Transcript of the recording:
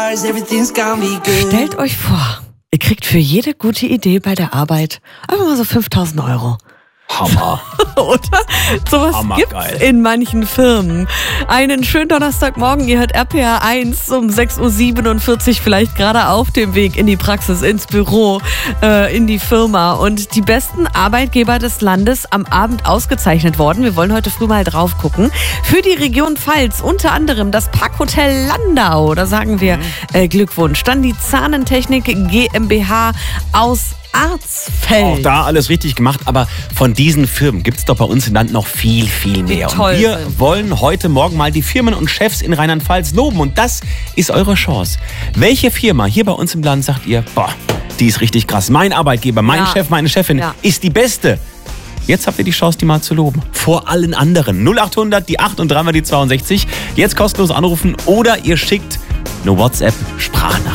Stellt euch vor, ihr kriegt für jede gute Idee bei der Arbeit einfach mal so 5.000 Euro. Hammer. Oder? Sowas Hammergeil. gibt's in manchen Firmen. Einen schönen Donnerstagmorgen, ihr hört RPR 1 um 6.47 Uhr, vielleicht gerade auf dem Weg in die Praxis, ins Büro, in die Firma. Und die besten Arbeitgeber des Landes am Abend ausgezeichnet worden. Wir wollen heute früh mal drauf gucken. Für die Region Pfalz unter anderem das Parkhotel Landau. Da sagen wir Glückwunsch. Dann die Zahnentechnik GmbH aus Arzfeld. Auch da alles richtig gemacht, aber von diesen Firmen gibt es doch bei uns im Land noch viel, viel mehr. Toll. Und wir wollen heute Morgen mal die Firmen und Chefs in Rheinland-Pfalz loben und das ist eure Chance. Welche Firma hier bei uns im Land sagt ihr, boah, die ist richtig krass, mein Arbeitgeber, mein Chef, meine Chefin ist die Beste. Jetzt habt ihr die Chance, die mal zu loben. Vor allen anderen. 0800, die 8 und 3 mal die 62. Jetzt kostenlos anrufen oder ihr schickt eine WhatsApp-Sprachnachricht.